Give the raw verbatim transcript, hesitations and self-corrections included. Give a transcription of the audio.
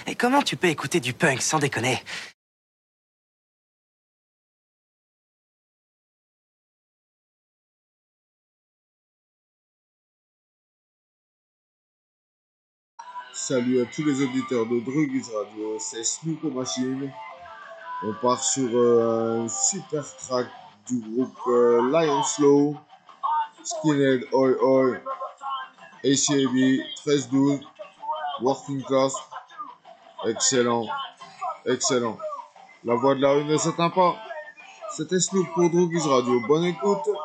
Et comment tu peux écouter du punk sans déconner? Salut à tous les auditeurs de Drugis Radio, c'est Snoop Machine. On part sur euh, un super track du groupe euh, Lion Slow, Skinhead Oi Oi, A C A B, treize douze, Working Class. Excellent, excellent. La voix de la rue ne s'atteint pas. C'était Snoop pour Drugis Radio. Bonne écoute.